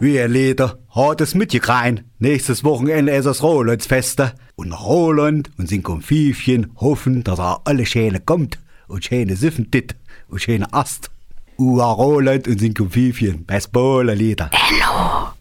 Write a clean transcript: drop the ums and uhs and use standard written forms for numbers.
Wir Lieder hat es mitgekrein. Nächstes Wochenende ist das Rolandsfeste. Und Roland und sein Konfifchen hoffen, dass alle Schäne kommt und Schäne siffen dit und Schäne ast. Roland und sein Konfifchen, Baseball-Lieder. Enno.